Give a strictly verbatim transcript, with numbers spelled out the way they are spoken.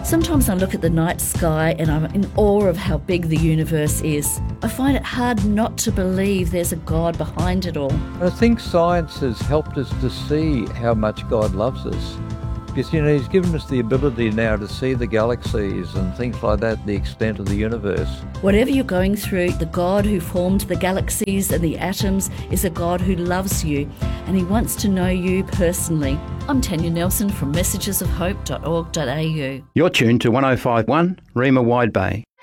Sometimes I look at the night sky and I'm in awe of how big the universe is. I find it hard not to believe there's a God behind it all. I think science has helped us to see how much God loves us. Because, you know, He's given us the ability now to see the galaxies and things like that, the extent of the universe. Whatever you're going through, the God who formed the galaxies and the atoms is a God who loves you, and He wants to know you personally. I'm Tanya Nelson from messages of hope dot org dot a u. You're tuned to one oh five point one Rima Wide Bay.